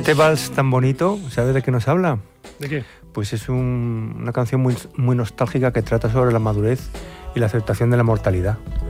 Este vals tan bonito, ¿sabes de qué nos habla? ¿De qué? Pues es una canción muy nostálgica que trata sobre la madurez y la aceptación de la mortalidad.